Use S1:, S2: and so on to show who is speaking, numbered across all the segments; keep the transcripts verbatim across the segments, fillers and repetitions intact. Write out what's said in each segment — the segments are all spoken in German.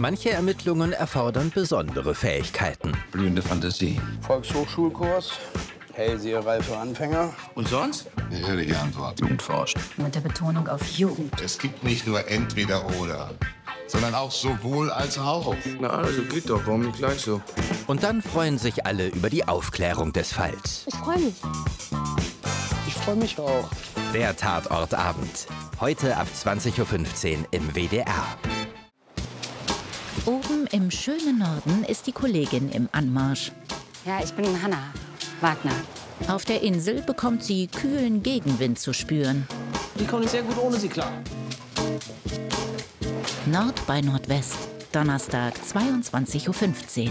S1: Manche Ermittlungen erfordern besondere Fähigkeiten.
S2: Blühende Fantasie.
S3: Volkshochschulkurs, Hellseherei für Anfänger.
S2: Und sonst?
S4: Eine ehrliche Antwort.
S2: Jugendforscht.
S5: Mit der Betonung auf Jugend.
S4: Es gibt nicht nur entweder oder, sondern auch sowohl als auch.
S2: Na, also geht doch. Warum nicht gleich so?
S1: Und dann freuen sich alle über die Aufklärung des Falls.
S6: Ich freue mich.
S3: Ich freue mich auch.
S1: Der Tatortabend. Heute ab zwanzig Uhr fünfzehn im W D R.
S5: Oben im schönen Norden ist die Kollegin im Anmarsch.
S6: Ja, ich bin Hanna Wagner.
S5: Auf der Insel bekommt sie kühlen Gegenwind zu spüren.
S7: Die kommen sehr gut ohne sie klar.
S5: Nord bei Nordwest, Donnerstag, zweiundzwanzig Uhr fünfzehn.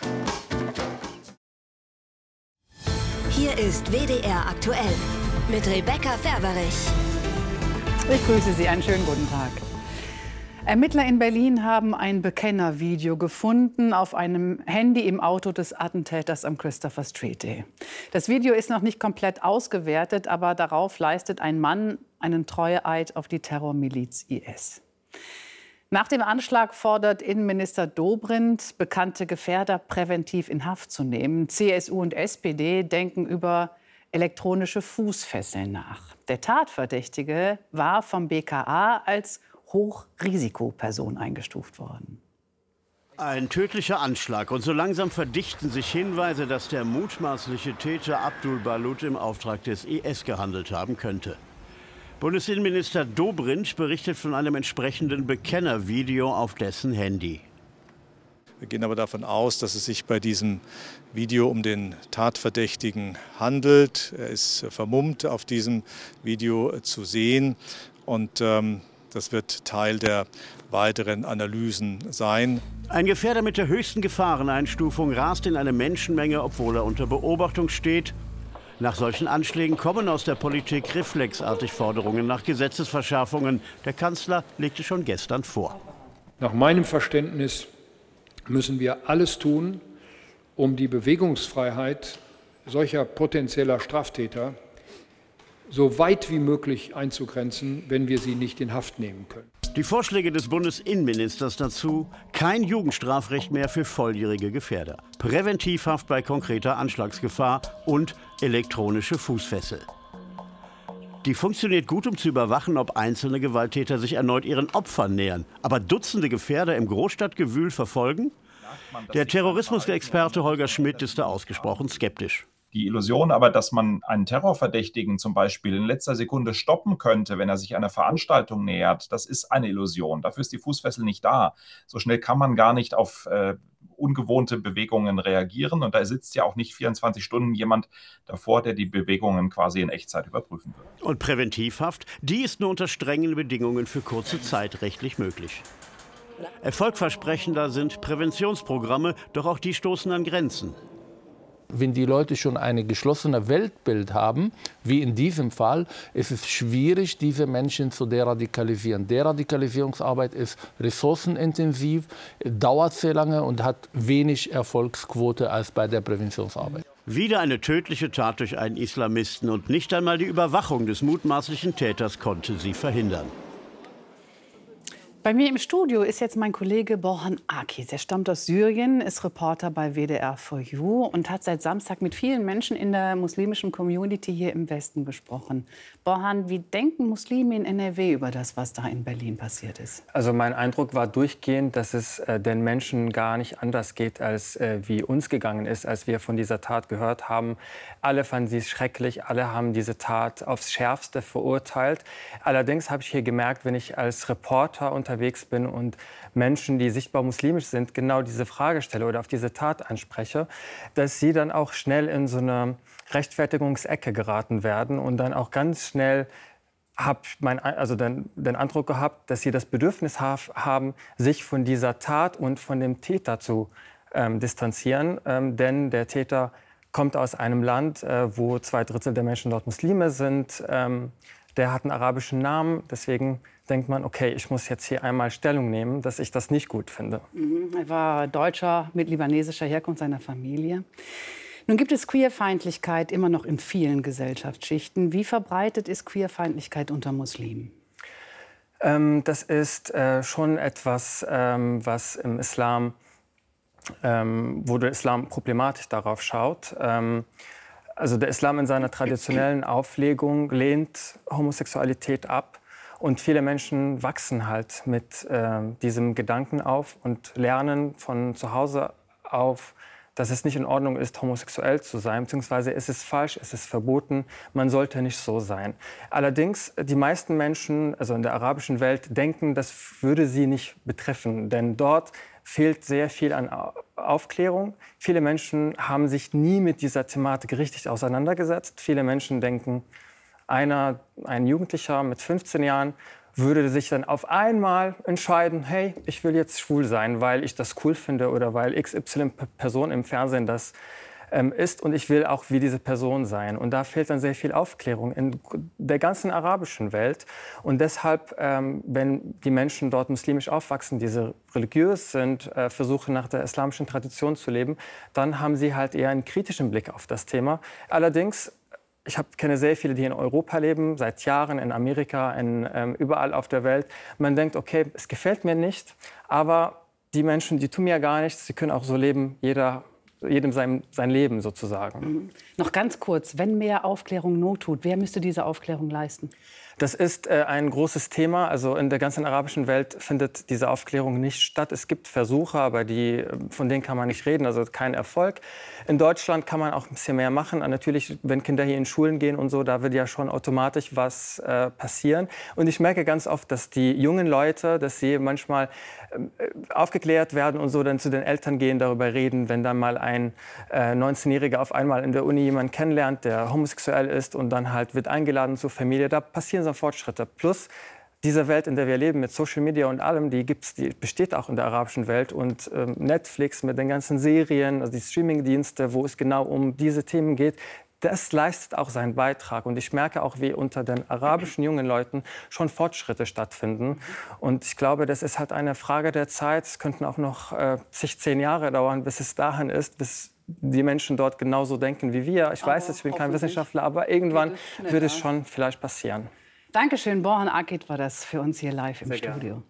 S8: Hier ist W D R aktuell mit Rebecca Ferberich.
S9: Ich grüße Sie, einen schönen guten Tag. Ermittler in Berlin haben ein Bekennervideo gefunden auf einem Handy im Auto des Attentäters am Christopher Street Day. Das Video ist noch nicht komplett ausgewertet, aber darauf leistet ein Mann einen Treueeid auf die Terrormiliz I S. Nach dem Anschlag fordert Innenminister Dobrindt, bekannte Gefährder präventiv in Haft zu nehmen. C S U und S P D denken über elektronische Fußfesseln nach. Der Tatverdächtige war vom B K A als Hochrisikoperson eingestuft worden.
S10: Ein tödlicher Anschlag. Und so langsam verdichten sich Hinweise, dass der mutmaßliche Täter Abdul Balut im Auftrag des I S gehandelt haben könnte. Bundesinnenminister Dobrindt berichtet von einem entsprechenden Bekennervideo auf dessen Handy.
S11: Wir gehen aber davon aus, dass es sich bei diesem Video um den Tatverdächtigen handelt. Er ist vermummt auf diesem Video zu sehen und ähm, das wird Teil der weiteren Analysen sein.
S10: Ein Gefährder mit der höchsten Gefahreneinstufung rast in eine Menschenmenge, obwohl er unter Beobachtung steht. Nach solchen Anschlägen kommen aus der Politik reflexartig Forderungen nach Gesetzesverschärfungen. Der Kanzler legte schon gestern vor.
S12: Nach meinem Verständnis müssen wir alles tun, um die Bewegungsfreiheit solcher potenzieller Straftäter so weit wie möglich einzugrenzen, wenn wir sie nicht in Haft nehmen können.
S10: Die Vorschläge des Bundesinnenministers dazu: kein Jugendstrafrecht mehr für volljährige Gefährder, Präventivhaft bei konkreter Anschlagsgefahr und elektronische Fußfessel. Die funktioniert gut, um zu überwachen, ob einzelne Gewalttäter sich erneut ihren Opfern nähern. Aber Dutzende Gefährder im Großstadtgewühl verfolgen? Der Terrorismusexperte Holger Schmidt ist da ausgesprochen skeptisch.
S13: Die Illusion aber, dass man einen Terrorverdächtigen zum Beispiel in letzter Sekunde stoppen könnte, wenn er sich einer Veranstaltung nähert, das ist eine Illusion. Dafür ist die Fußfessel nicht da. So schnell kann man gar nicht auf äh, ungewohnte Bewegungen reagieren. Und da sitzt ja auch nicht vierundzwanzig Stunden jemand davor, der die Bewegungen quasi in Echtzeit überprüfen wird.
S10: Und Präventivhaft, die ist nur unter strengen Bedingungen für kurze Zeit rechtlich möglich. Erfolgversprechender sind Präventionsprogramme, doch auch die stoßen an Grenzen.
S14: Wenn die Leute schon ein geschlossenes Weltbild haben, wie in diesem Fall, ist es schwierig, diese Menschen zu deradikalisierung. Deradikalisierungsarbeit ist ressourcenintensiv, dauert sehr lange und hat wenig Erfolgsquote als bei der Präventionsarbeit.
S10: Wieder eine tödliche Tat durch einen Islamisten und nicht einmal die Überwachung des mutmaßlichen Täters konnte sie verhindern.
S9: Bei mir im Studio ist jetzt mein Kollege Borhan Akiz. Er stammt aus Syrien, ist Reporter bei W D R vier U und hat seit Samstag mit vielen Menschen in der muslimischen Community hier im Westen gesprochen. Borhan, wie denken Muslime in N R W über das, was da in Berlin passiert ist?
S15: Also mein Eindruck war durchgehend, dass es äh, den Menschen gar nicht anders geht, als äh, wie uns gegangen ist, als wir von dieser Tat gehört haben. Alle fanden sie schrecklich, alle haben diese Tat aufs Schärfste verurteilt. Allerdings habe ich hier gemerkt, wenn ich als Reporter unterwegs bin und Menschen, die sichtbar muslimisch sind, genau diese Frage stelle oder auf diese Tat anspreche, dass sie dann auch schnell in so eine Rechtfertigungsecke geraten werden und dann auch ganz schnell habe mein, also den, den Eindruck gehabt, dass sie das Bedürfnis haben, sich von dieser Tat und von dem Täter zu ähm, distanzieren, ähm, denn der Täter kommt aus einem Land, äh, wo zwei Drittel der Menschen dort Muslime sind. Ähm, der hat einen arabischen Namen, deswegen denkt man, okay, ich muss jetzt hier einmal Stellung nehmen, dass ich das nicht gut finde.
S9: Mhm. Er war Deutscher mit libanesischer Herkunft seiner Familie. Nun gibt es Queerfeindlichkeit immer noch in vielen Gesellschaftsschichten. Wie verbreitet ist Queerfeindlichkeit unter Muslimen?
S15: Ähm, das ist äh, schon etwas, ähm, was im Islam, ähm, wo der Islam problematisch darauf schaut. Ähm, also der Islam in seiner traditionellen Auflegung lehnt Homosexualität ab. Und viele Menschen wachsen halt mit äh, diesem Gedanken auf und lernen von zu Hause auf, dass es nicht in Ordnung ist, homosexuell zu sein, beziehungsweise es ist falsch, es ist verboten, man sollte nicht so sein. Allerdings, die meisten Menschen, also in der arabischen Welt, denken, das würde sie nicht betreffen, denn dort fehlt sehr viel an Aufklärung. Viele Menschen haben sich nie mit dieser Thematik richtig auseinandergesetzt. Viele Menschen denken, einer, ein Jugendlicher mit fünfzehn Jahren würde sich dann auf einmal entscheiden, hey, ich will jetzt schwul sein, weil ich das cool finde oder weil X Y-Person im Fernsehen das ähm, ist und ich will auch wie diese Person sein. Und da fehlt dann sehr viel Aufklärung in der ganzen arabischen Welt. Und deshalb, ähm, wenn die Menschen dort muslimisch aufwachsen, diese religiös sind, äh, versuchen nach der islamischen Tradition zu leben, dann haben sie halt eher einen kritischen Blick auf das Thema. Allerdings, ich hab, kenne sehr viele, die in Europa leben, seit Jahren, in Amerika, in, ähm, überall auf der Welt. Man denkt, okay, es gefällt mir nicht, aber die Menschen, die tun mir gar nichts, sie können auch so leben, jeder, jedem sein, sein Leben sozusagen.
S9: Mhm. Noch ganz kurz, wenn mehr Aufklärung Not tut, wer müsste diese Aufklärung leisten?
S15: Das ist äh, ein großes Thema. Also in der ganzen arabischen Welt findet diese Aufklärung nicht statt. Es gibt Versuche, aber die, von denen kann man nicht reden, also kein Erfolg. In Deutschland kann man auch ein bisschen mehr machen. Und natürlich, wenn Kinder hier in Schulen gehen und so, da wird ja schon automatisch was äh, passieren. Und ich merke ganz oft, dass die jungen Leute, dass sie manchmal äh, aufgeklärt werden und so dann zu den Eltern gehen, darüber reden, wenn dann mal ein äh, neunzehnjähriger auf einmal in der Uni jemanden kennenlernt, der homosexuell ist und dann halt wird eingeladen zur Familie. Da passieren so Fortschritte. Plus diese Welt, in der wir leben, mit Social Media und allem, die gibt's, die besteht auch in der arabischen Welt. Und ähm, Netflix mit den ganzen Serien, also die Streamingdienste, wo es genau um diese Themen geht, das leistet auch seinen Beitrag. Und ich merke auch, wie unter den arabischen jungen Leuten schon Fortschritte stattfinden. Und ich glaube, das ist halt eine Frage der Zeit. Es könnten auch noch äh, zig, zehn Jahre dauern, bis es dahin ist, bis die Menschen dort genauso denken wie wir. Ich weiß, ich bin kein Wissenschaftler, aber irgendwann wird es schon vielleicht passieren.
S9: Dankeschön, Borhan Akit war das für uns hier live im
S15: Sehr
S9: Studio.
S15: gerne.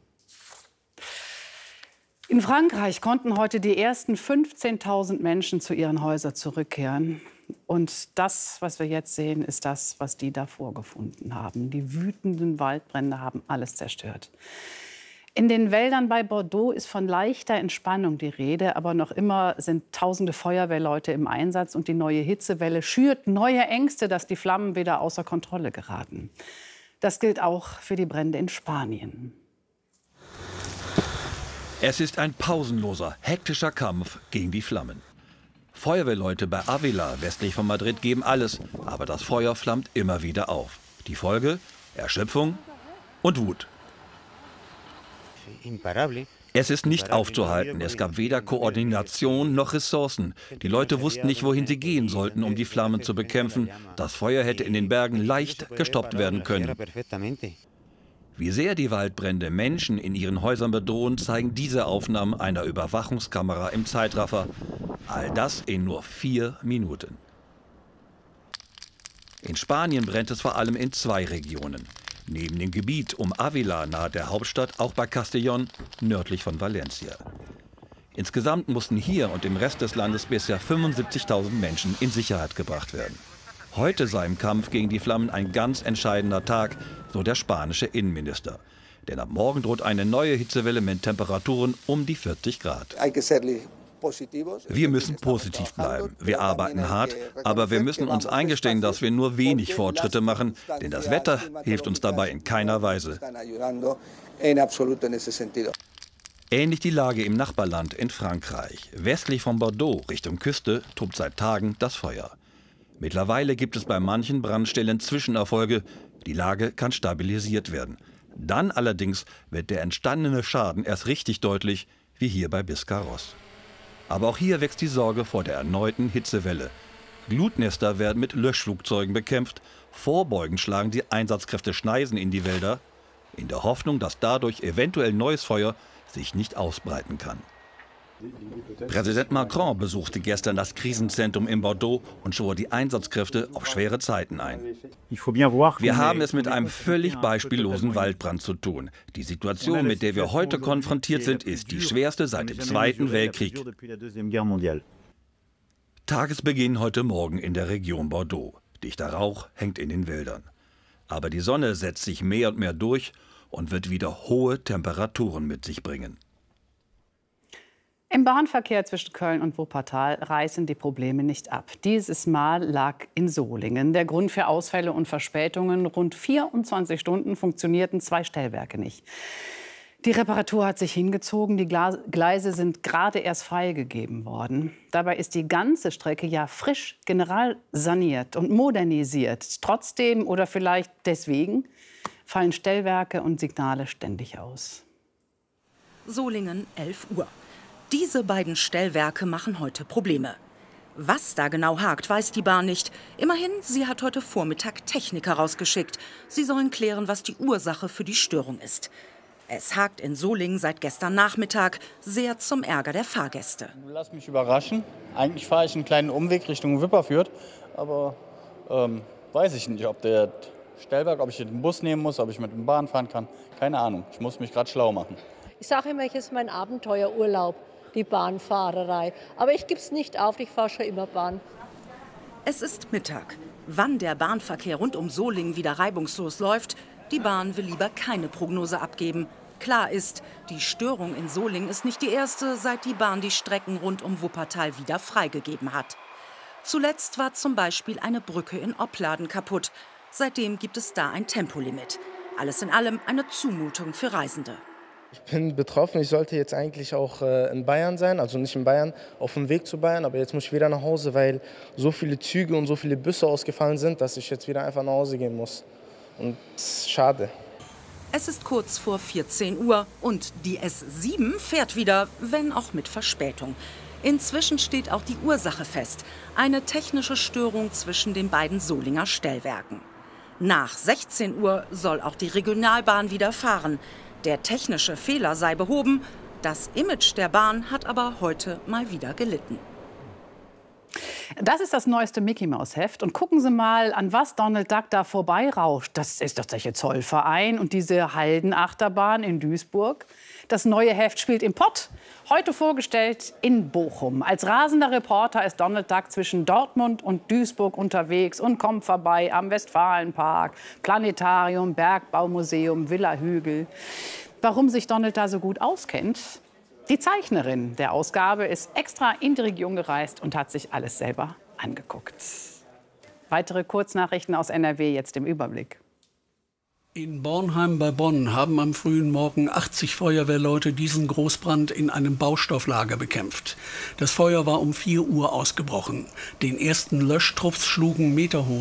S9: In Frankreich konnten heute die ersten fünfzehntausend Menschen zu ihren Häusern zurückkehren. Und das, was wir jetzt sehen, ist das, was die davor gefunden haben. Die wütenden Waldbrände haben alles zerstört. In den Wäldern bei Bordeaux ist von leichter Entspannung die Rede, aber noch immer sind tausende Feuerwehrleute im Einsatz und die neue Hitzewelle schürt neue Ängste, dass die Flammen wieder außer Kontrolle geraten. Das gilt auch für die Brände in Spanien.
S16: Es ist ein pausenloser, hektischer Kampf gegen die Flammen. Feuerwehrleute bei Ávila, westlich von Madrid, geben alles, aber das Feuer flammt immer wieder auf. Die Folge? Erschöpfung und Wut. Es ist nicht aufzuhalten. Es gab weder Koordination noch Ressourcen. Die Leute wussten nicht, wohin sie gehen sollten, um die Flammen zu bekämpfen. Das Feuer hätte in den Bergen leicht gestoppt werden können. Wie sehr die Waldbrände Menschen in ihren Häusern bedrohen, zeigen diese Aufnahmen einer Überwachungskamera im Zeitraffer. All das in nur vier Minuten. In Spanien brennt es vor allem in zwei Regionen. Neben dem Gebiet um Ávila nahe der Hauptstadt auch bei Castellón, nördlich von Valencia. Insgesamt mussten hier und im Rest des Landes bisher fünfundsiebzigtausend Menschen in Sicherheit gebracht werden. Heute sei im Kampf gegen die Flammen ein ganz entscheidender Tag, so der spanische Innenminister. Denn ab morgen droht eine neue Hitzewelle mit Temperaturen um die vierzig Grad. Wir müssen positiv bleiben. Wir arbeiten hart, aber wir müssen uns eingestehen, dass wir nur wenig Fortschritte machen, denn das Wetter hilft uns dabei in keiner Weise. Ähnlich die Lage im Nachbarland in Frankreich. Westlich von Bordeaux, Richtung Küste, tobt seit Tagen das Feuer. Mittlerweile gibt es bei manchen Brandstellen Zwischenerfolge. Die Lage kann stabilisiert werden. Dann allerdings wird der entstandene Schaden erst richtig deutlich, wie hier bei Biscarrosse. Aber auch hier wächst die Sorge vor der erneuten Hitzewelle. Glutnester werden mit Löschflugzeugen bekämpft. Vorbeugend schlagen die Einsatzkräfte Schneisen in die Wälder, in der Hoffnung, dass dadurch eventuell neues Feuer sich nicht ausbreiten kann. Präsident Macron besuchte gestern das Krisenzentrum in Bordeaux und schwor die Einsatzkräfte auf schwere Zeiten ein. Wir haben es mit einem völlig beispiellosen Waldbrand zu tun. Die Situation, mit der wir heute konfrontiert sind, ist die schwerste seit dem Zweiten Weltkrieg. Tagesbeginn heute Morgen in der Region Bordeaux. Dichter Rauch hängt in den Wäldern. Aber die Sonne setzt sich mehr und mehr durch und wird wieder hohe Temperaturen mit sich bringen.
S9: Im Bahnverkehr zwischen Köln und Wuppertal reißen die Probleme nicht ab. Dieses Mal lag in Solingen der Grund für Ausfälle und Verspätungen. Rund vierundzwanzig Stunden funktionierten zwei Stellwerke nicht. Die Reparatur hat sich hingezogen. Die Gleise sind gerade erst freigegeben worden. Dabei ist die ganze Strecke ja frisch generalsaniert und modernisiert. Trotzdem oder vielleicht deswegen fallen Stellwerke und Signale ständig aus.
S17: Solingen, elf Uhr. Diese beiden Stellwerke machen heute Probleme. Was da genau hakt, weiß die Bahn nicht. Immerhin, sie hat heute Vormittag Techniker rausgeschickt. Sie sollen klären, was die Ursache für die Störung ist. Es hakt in Solingen seit gestern Nachmittag, sehr zum Ärger der Fahrgäste.
S18: Lass mich überraschen. Eigentlich fahre ich einen kleinen Umweg Richtung Wipperfürth. Aber ähm, weiß ich nicht, ob der Stellwerk, ob ich den Bus nehmen muss, ob ich mit der Bahn fahren kann. Keine Ahnung. Ich muss mich gerade schlau machen.
S19: Ich sage immer, es ist mein Abenteuerurlaub, die Bahnfahrerei. Aber ich gebe es nicht auf, ich fahre schon immer Bahn.
S17: Es ist Mittag. Wann der Bahnverkehr rund um Solingen wieder reibungslos läuft, die Bahn will lieber keine Prognose abgeben. Klar ist, die Störung in Solingen ist nicht die erste, seit die Bahn die Strecken rund um Wuppertal wieder freigegeben hat. Zuletzt war zum Beispiel eine Brücke in Opladen kaputt. Seitdem gibt es da ein Tempolimit. Alles in allem eine Zumutung für Reisende.
S20: Ich bin betroffen. Ich sollte jetzt eigentlich auch äh, in Bayern sein, also nicht in Bayern, auf dem Weg zu Bayern. Aber jetzt muss ich wieder nach Hause, weil so viele Züge und so viele Busse ausgefallen sind, dass ich jetzt wieder einfach nach Hause gehen muss. Und das ist schade.
S17: Es ist kurz vor vierzehn Uhr und die S sieben fährt wieder, wenn auch mit Verspätung. Inzwischen steht auch die Ursache fest. Eine technische Störung zwischen den beiden Solinger Stellwerken. Nach sechzehn Uhr soll auch die Regionalbahn wieder fahren. Der technische Fehler sei behoben. Das Image der Bahn hat aber heute mal wieder gelitten.
S9: Das ist das neueste Mickey-Maus-Heft. Und gucken Sie mal, an was Donald Duck da vorbeirauscht. Das ist doch der Zollverein und diese Haldenachterbahn in Duisburg. Das neue Heft spielt im Pott. Heute vorgestellt in Bochum. Als rasender Reporter ist Donald Duck zwischen Dortmund und Duisburg unterwegs und kommt vorbei am Westfalenpark, Planetarium, Bergbaumuseum, Villa Hügel. Warum sich Donald da so gut auskennt? Die Zeichnerin der Ausgabe ist extra in die Region gereist und hat sich alles selber angeguckt. Weitere Kurznachrichten aus N R W jetzt im Überblick.
S21: In Bornheim bei Bonn haben am frühen Morgen achtzig Feuerwehrleute diesen Großbrand in einem Baustofflager bekämpft. Das Feuer war um vier Uhr ausgebrochen. Den ersten Löschtrupps schlugen meterhohe